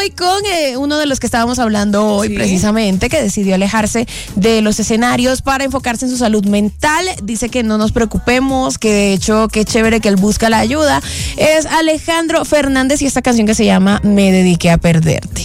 voy con uno de los que estábamos hablando hoy, precisamente, que decidió alejarse de los escenarios para enfocarse en su salud mental. Dice que no nos preocupemos, que de hecho, qué chévere que él busca la ayuda. Es Alejandro Fernández y esta canción que se llama Me dediqué a perderte.